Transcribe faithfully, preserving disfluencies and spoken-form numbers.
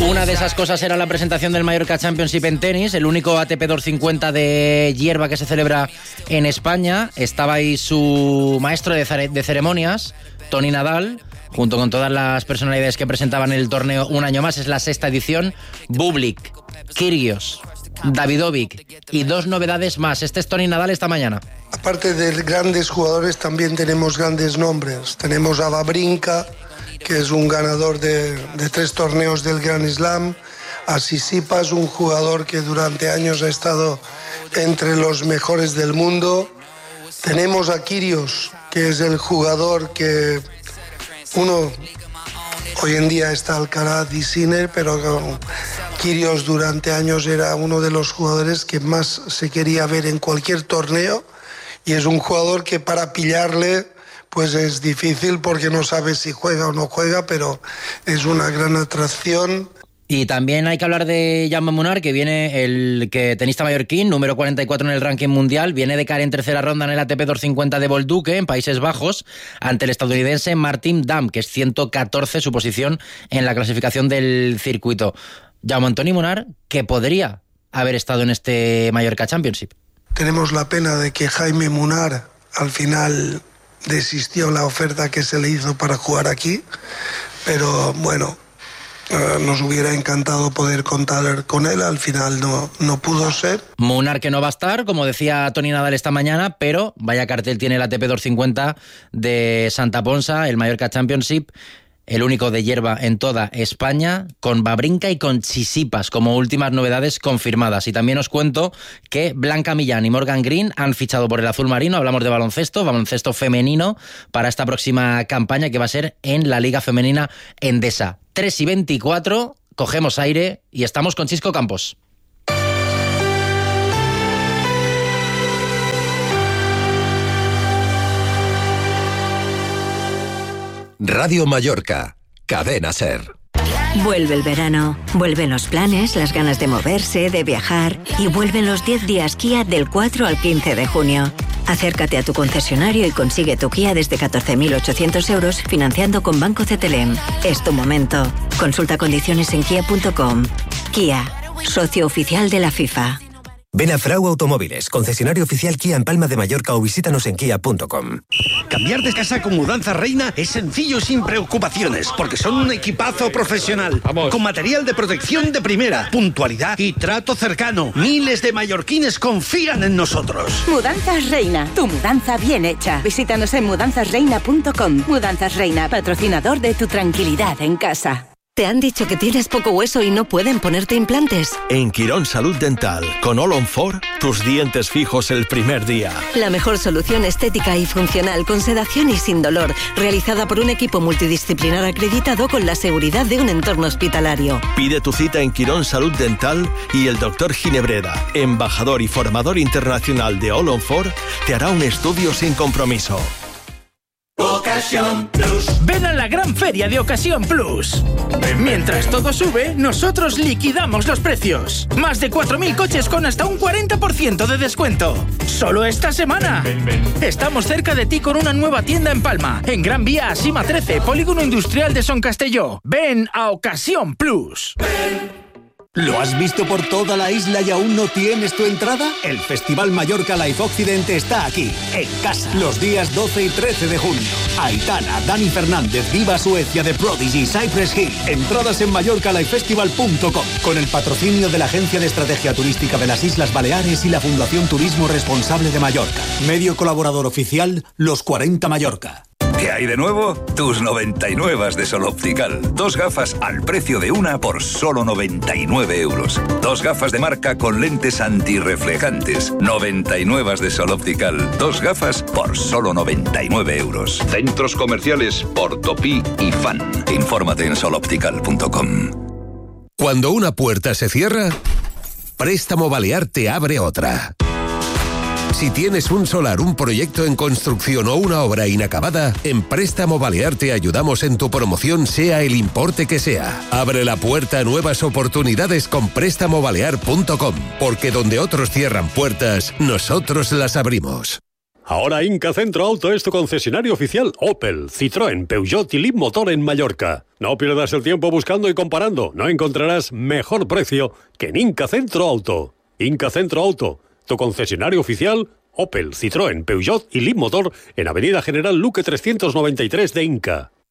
Una de esas cosas era la presentación del Mallorca Championship en tenis, el único A T P doscientos cincuenta de hierba que se celebra en España. Estaba ahí su maestro de, cere- de ceremonias, Toni Nadal, junto con todas las personalidades que presentaban el torneo un año más. Es la sexta edición. Bublik, Kyrgios, Davidovic y dos novedades más. Este es Toni Nadal esta mañana. Aparte de grandes jugadores, también tenemos grandes nombres. Tenemos a Wawrinka, que es un ganador de, de tres torneos del Grand Slam. A Tsitsipas, un jugador que durante años ha estado entre los mejores del mundo. Tenemos a Kyrgios, que es el jugador que uno hoy en día está Alcaraz y Sinner, pero Kyrgios durante años era uno de los jugadores que más se quería ver en cualquier torneo, y es un jugador que para pillarle pues es difícil porque no sabes si juega o no juega, pero es una gran atracción. Y también hay que hablar de Jaume Munar, que viene el que tenista mallorquín, número cuarenta y cuatro en el ranking mundial, viene de caer en tercera ronda en el A T P doscientos cincuenta de Bolduque, en Países Bajos, ante el estadounidense Martin Damm, que es ciento catorce su posición en la clasificación del circuito. Jaume Antoni Munar, que podría haber estado en este Mallorca Championship. Tenemos la pena de que Jaime Munar al final desistió la oferta que se le hizo para jugar aquí, pero bueno, eh, nos hubiera encantado poder contar con él. Al final no, no pudo ser. Munar, que no va a estar, como decía Toni Nadal esta mañana, pero vaya cartel tiene el A T P doscientos cincuenta de Santa Ponsa, el Mallorca Championship, el único de hierba en toda España, con Wawrinka y con Tsitsipas como últimas novedades confirmadas. Y también os cuento que Blanca Millán y Morgan Green han fichado por el azul marino. Hablamos de baloncesto, baloncesto femenino para esta próxima campaña que va a ser en la Liga Femenina Endesa. tres y veinticuatro, cogemos aire y estamos con Chisco Campos. Radio Mallorca, Cadena SER. Vuelve el verano, vuelven los planes, las ganas de moverse, de viajar, y vuelven los diez días Kia del cuatro al quince de junio. Acércate a tu concesionario y consigue tu Kia desde catorce mil ochocientos euros financiando con Banco C T L M. Es tu momento. Consulta condiciones en kia punto com. Kia, socio oficial de la FIFA. Ven a Frau Automóviles, concesionario oficial Kia en Palma de Mallorca, o visítanos en kia punto com. Cambiar de casa con Mudanzas Reina es sencillo y sin preocupaciones, porque son un equipazo profesional. Vamos. Con material de protección de primera, puntualidad y trato cercano. Miles de mallorquines confían en nosotros. Mudanzas Reina, tu mudanza bien hecha. Visítanos en mudanzas reina punto com. Mudanzas Reina, patrocinador de tu tranquilidad en casa. ¿Te han dicho que tienes poco hueso y no pueden ponerte implantes? En Quirón Salud Dental, con All on Four, tus dientes fijos el primer día. La mejor solución estética y funcional, con sedación y sin dolor, realizada por un equipo multidisciplinar acreditado con la seguridad de un entorno hospitalario. Pide tu cita en Quirón Salud Dental y el doctor Ginebreda, embajador y formador internacional de All on Four, te hará un estudio sin compromiso. Ocasión Plus. Ven a la gran feria de Ocasión Plus. Mientras todo sube, nosotros liquidamos los precios. Más de cuatro mil coches con hasta un cuarenta por ciento de descuento. Solo esta semana. Ven, ven. Estamos cerca de ti con una nueva tienda en Palma, en Gran Vía Asima trece, Polígono Industrial de Son Castelló. Ven a Ocasión Plus. Ven. ¿Lo has visto por toda la isla y aún no tienes tu entrada? El Festival Mallorca Live Occidente está aquí, en casa, los días doce y trece de junio. Aitana, Dani Fernández, Viva Suecia, The Prodigy, Cypress Hill. Entradas en mallorca live festival punto com, con el patrocinio de la Agencia de Estrategia Turística de las Islas Baleares y la Fundación Turismo Responsable de Mallorca. Medio colaborador oficial, Los cuarenta Mallorca. ¿Qué hay de nuevo? Tus noventa y nueve de Sol Optical. Dos gafas al precio de una por solo noventa y nueve euros. Dos gafas de marca con lentes antirreflejantes. noventa y nueve de Sol Optical. Dos gafas por solo noventa y nueve euros. Centros comerciales Portopí y Fan. Infórmate en sol optical punto com. Cuando una puerta se cierra, Préstamo Balear te abre otra. Si tienes un solar, un proyecto en construcción o una obra inacabada, en Préstamo Balear te ayudamos en tu promoción, sea el importe que sea. Abre la puerta a nuevas oportunidades con préstamo balear punto com, porque donde otros cierran puertas, nosotros las abrimos. Ahora Inca Centro Auto es tu concesionario oficial Opel, Citroën, Peugeot y Leapmotor en Mallorca. No pierdas el tiempo buscando y comparando. No encontrarás mejor precio que en Inca Centro Auto. Inca Centro Auto, tu concesionario oficial Opel, Citroën, Peugeot y Leapmotor en Avenida General Luque trescientos noventa y tres de Inca.